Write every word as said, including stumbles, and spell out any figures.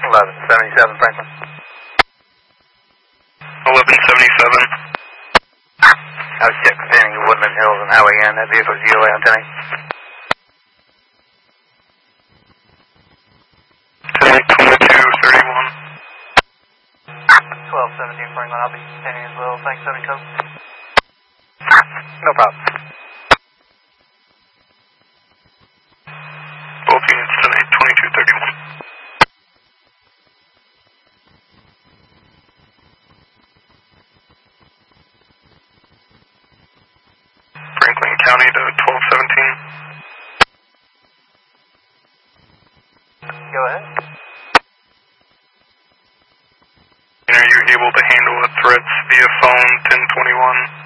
eleven seventy-seven Franklin. eleven seventy-seven. I was check standing in Woodland Hills and Highway N. That vehicle is G O A on ten eight. twenty-two thirty-one. twelve seventeen Franklin, I'll be standing as well. Thanks, seven code. No problem. Both units tonight, twenty-two thirty-one. Franklin County to twelve seventeen. Go ahead. Are you able to handle the threats via phone ten twenty-one?